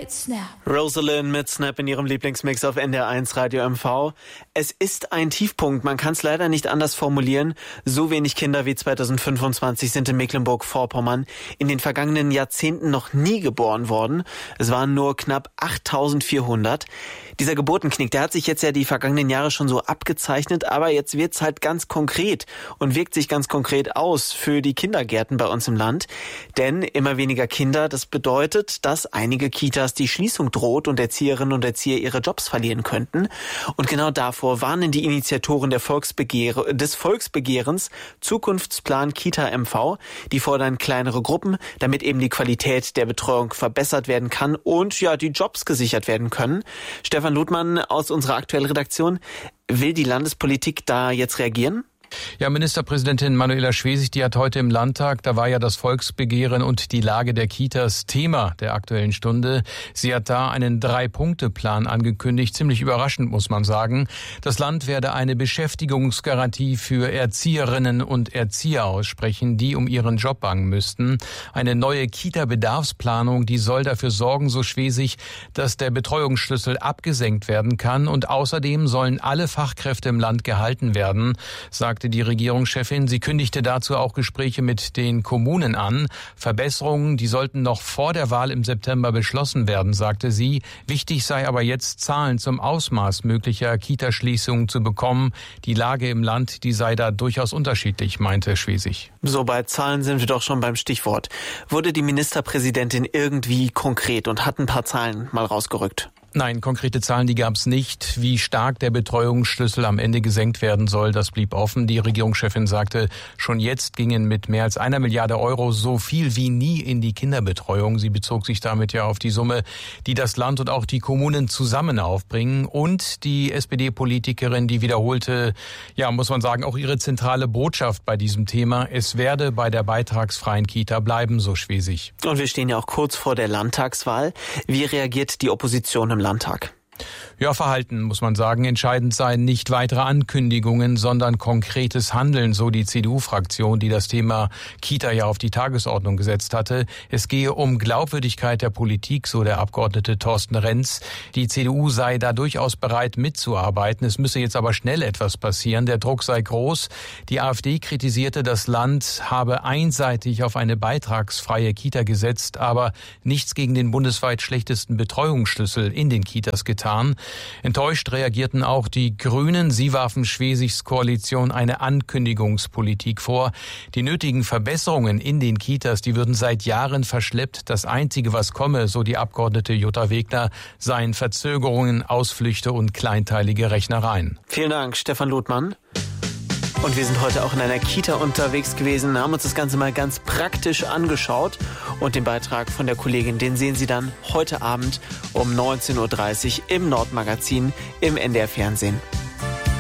right, Snap. Rosalind mit Snap in ihrem Lieblingsmix auf NDR1 Radio MV. Es ist ein Tiefpunkt, man kann es leider nicht anders formulieren. So wenig Kinder wie 2025 sind in Mecklenburg-Vorpommern in den vergangenen Jahrzehnten noch nie geboren worden. Es waren nur knapp 8.400. Dieser Geburtenknick, der hat sich jetzt ja die vergangenen Jahre schon so abgezeichnet, aber jetzt wird's halt ganz konkret und wirkt sich ganz konkret aus für die Kindergärten bei uns im Land. Denn immer weniger Kinder, das bedeutet, dass einige Kitas die Schließung droht und Erzieherinnen und Erzieher ihre Jobs verlieren könnten. Und genau davor warnen die Initiatoren des Volksbegehrens Zukunftsplan Kita MV. Die fordern kleinere Gruppen, damit eben die Qualität der Betreuung verbessert werden kann und ja, die Jobs gesichert werden können. Stefan Ludmann aus unserer aktuellen Redaktion. Will die Landespolitik da jetzt reagieren? Ja, Ministerpräsidentin Manuela Schwesig, die hat heute im Landtag, da war ja das Volksbegehren und die Lage der Kitas Thema der Aktuellen Stunde. Sie hat da einen 3-Punkte-Plan angekündigt, ziemlich überraschend muss man sagen. Das Land werde eine Beschäftigungsgarantie für Erzieherinnen und Erzieher aussprechen, die um ihren Job bangen müssten. Eine neue Kita-Bedarfsplanung, die soll dafür sorgen, so Schwesig, dass der Betreuungsschlüssel abgesenkt werden kann und außerdem sollen alle Fachkräfte im Land gehalten werden, sagte die Regierungschefin. Sie kündigte dazu auch Gespräche mit den Kommunen an. Verbesserungen, die sollten noch vor der Wahl im September beschlossen werden, sagte sie. Wichtig sei aber jetzt, Zahlen zum Ausmaß möglicher Kitaschließungen zu bekommen. Die Lage im Land, die sei da durchaus unterschiedlich, meinte Schwesig. So, bei Zahlen sind wir doch schon beim Stichwort. Wurde die Ministerpräsidentin irgendwie konkret und hat ein paar Zahlen mal rausgerückt? Nein, konkrete Zahlen, die gab es nicht. Wie stark der Betreuungsschlüssel am Ende gesenkt werden soll, das blieb offen. Die Regierungschefin sagte, schon jetzt gingen mit mehr als 1 Milliarde Euro so viel wie nie in die Kinderbetreuung. Sie bezog sich damit ja auf die Summe, die das Land und auch die Kommunen zusammen aufbringen. Und die SPD-Politikerin, die wiederholte, ja, muss man sagen, auch ihre zentrale Botschaft bei diesem Thema. Es werde bei der beitragsfreien Kita bleiben, so Schwesig. Und wir stehen ja auch kurz vor der Landtagswahl. Wie reagiert die Opposition im Landtag? Ja, Verhalten, muss man sagen. Entscheidend seien nicht weitere Ankündigungen, sondern konkretes Handeln, so die CDU-Fraktion, die das Thema Kita ja auf die Tagesordnung gesetzt hatte. Es gehe um Glaubwürdigkeit der Politik, so der Abgeordnete Thorsten Renz. Die CDU sei da durchaus bereit mitzuarbeiten. Es müsse jetzt aber schnell etwas passieren. Der Druck sei groß. Die AfD kritisierte, das Land habe einseitig auf eine beitragsfreie Kita gesetzt, aber nichts gegen den bundesweit schlechtesten Betreuungsschlüssel in den Kitas getan. Enttäuscht reagierten auch die Grünen. Sie warfen Schwesigs Koalition eine Ankündigungspolitik vor. Die nötigen Verbesserungen in den Kitas, die würden seit Jahren verschleppt. Das Einzige, was komme, so die Abgeordnete Jutta Wegner, seien Verzögerungen, Ausflüchte und kleinteilige Rechnereien. Vielen Dank, Stefan Ludmann. Und wir sind heute auch in einer Kita unterwegs gewesen, haben uns das Ganze mal ganz praktisch angeschaut. Und den Beitrag von der Kollegin, den sehen Sie dann heute Abend um 19.30 Uhr im Nordmagazin im NDR Fernsehen.